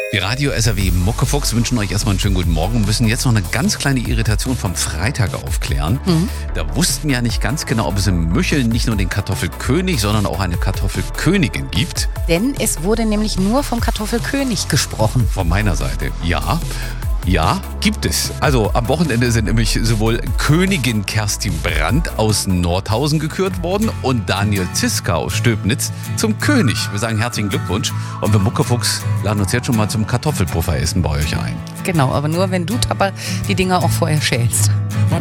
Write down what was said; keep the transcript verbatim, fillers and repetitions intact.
Die Radio S R W Muckefuchs wünschen euch erstmal einen schönen guten Morgen und müssen jetzt noch eine ganz kleine Irritation vom Freitag aufklären. Mhm. Da wussten wir ja nicht ganz genau, ob es im Mücheln nicht nur den Kartoffelkönig, sondern auch eine Kartoffelkönigin gibt. Denn es wurde nämlich nur vom Kartoffelkönig gesprochen. Von meiner Seite, ja. Ja, gibt es. Also am Wochenende sind nämlich sowohl Königin Kerstin Brandt aus Nordhausen gekürt worden und Daniel Ziska aus Stöbnitz zum König. Wir sagen herzlichen Glückwunsch und wir Muckefuchs laden uns jetzt schon mal zum Kartoffelpuffer essen bei euch ein. Genau, aber nur wenn du, Tapper, die Dinger auch vorher schälst.